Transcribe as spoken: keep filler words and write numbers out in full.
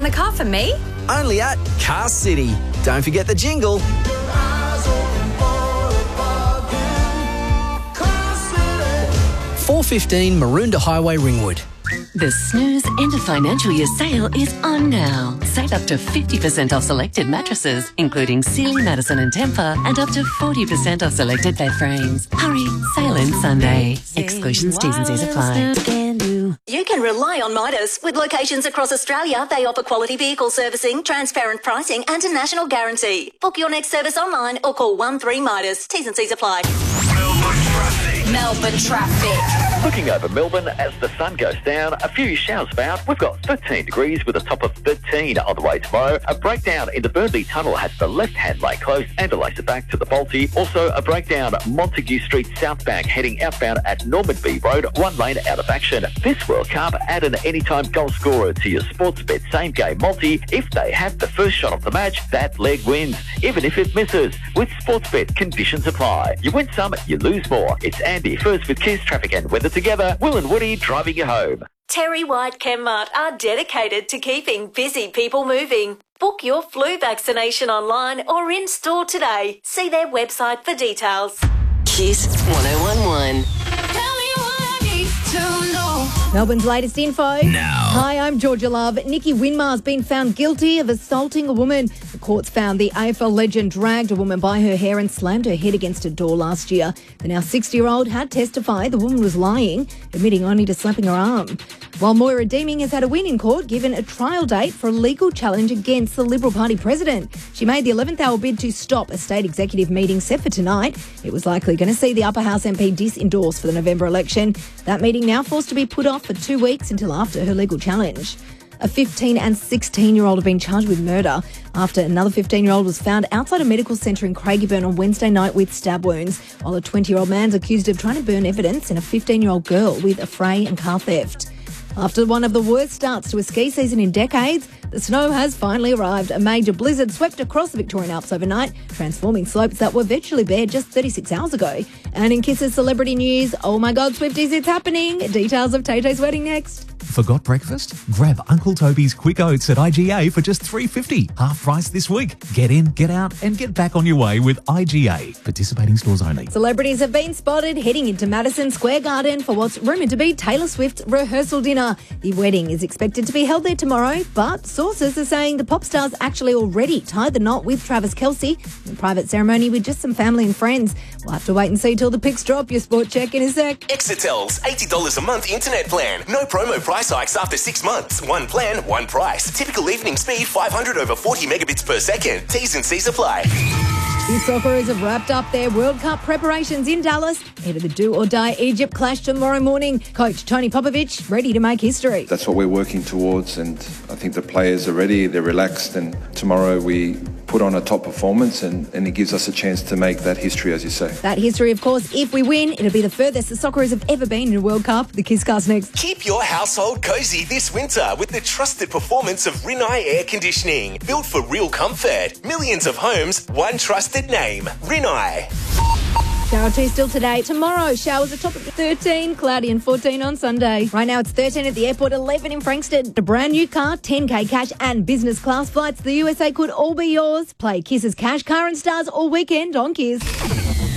a car for me? Only at Car City. Don't forget the jingle. four fifteen Maroondah Highway, Ringwood. The Snooze End of Financial Year sale is on now. Save up to fifty percent off selected mattresses, including Sealy, Madison and Tempur, and up to forty percent off selected bed frames. Hurry, sale ends Sunday. Exclusions, T's and C's apply. You can rely on Midas. With locations across Australia, they offer quality vehicle servicing, transparent pricing and a national guarantee. Book your next service online or call one three Midas. T's and C's apply. Melbourne traffic. Melbourne traffic. Looking over Melbourne as the sun goes down, a few showers about. We've got thirteen degrees with a top of thirteen on the way tomorrow. A breakdown in the Burnley Tunnel has the left-hand lane closed and delays it back to the Balti. Also, a breakdown Montague Street southbound heading outbound at Normanby Road, one lane out of action. This World Cup, add an anytime goal scorer to your Sportsbet same-game multi. If they have the first shot of the match, that leg wins, even if it misses. With Sportsbet, conditions apply. You win some, you lose more. It's Andy first with Kiss Traffic and Weather together. Will and Woody driving you home. Terry White Chemmart are dedicated to keeping busy people moving. Book your flu vaccination online or in store today. See their website for details. Kiss one oh one one. Melbourne's latest info. Now. Hi, I'm Georgia Love. Nikki Winmar's been found guilty of assaulting a woman. The courts found the A F L legend dragged a woman by her hair and slammed her head against a door last year. The now sixty-year-old had testified the woman was lying, admitting only to slapping her arm. While Moira Deeming has had a win in court, given a trial date for a legal challenge against the Liberal Party president. She made the eleventh hour bid to stop a state executive meeting set for tonight. It was likely going to see the Upper House M P dis-endorse for the November election. That meeting now forced to be put off for two weeks until after her legal challenge. A fifteen and sixteen-year-old have been charged with murder after another fifteen-year-old was found outside a medical centre in Craigieburn on Wednesday night with stab wounds, while a twenty-year-old man's accused of trying to burn evidence in a fifteen-year-old girl with affray and car theft. After one of the worst starts to a ski season in decades, the snow has finally arrived. A major blizzard swept across the Victorian Alps overnight, transforming slopes that were virtually bare just thirty-six hours ago. And in Kiss's celebrity news, oh my God, Swifties, it's happening. Details of Tay-Tay's wedding next. Forgot breakfast? Grab Uncle Toby's Quick Oats at I G A for just three dollars fifty. Half price this week. Get in, get out and get back on your way with I G A. Participating stores only. Celebrities have been spotted heading into Madison Square Garden for what's rumoured to be Taylor Swift's rehearsal dinner. The wedding is expected to be held there tomorrow, but sources are saying the pop star's actually already tied the knot with Travis Kelce in a private ceremony with just some family and friends. We'll have to wait and see till the pics drop. Your sport check in a sec. Exetel's eighty dollars a month internet plan. No promo price hikes after six months. One plan, one price. Typical evening speed five hundred over forty megabits per second. T's and C's apply. The Socceroos have wrapped up their World Cup preparations in Dallas ahead of the do-or-die Egypt clash tomorrow morning. Coach Tony Popovic ready to make history. That's what we're working towards, and I think the players are ready, they're relaxed, and tomorrow we put on a top performance and, and it gives us a chance to make that history, as you say. That history, of course, if we win, it'll be the furthest the Socceroos have ever been in a World Cup. The Kisscast next. Keep your household cozy this winter with the trusted performance of Rinnai Air Conditioning. Built for real comfort. Millions of homes, one trusted name. Rinnai. Shower two still today. Tomorrow, showers are top of thirteen, cloudy and fourteen on Sunday. Right now, it's thirteen at the airport, eleven in Frankston. A brand new car, ten K cash and business class flights to the U S A could all be yours. Play Kiss's Cash Car and Stars all weekend on Kiss.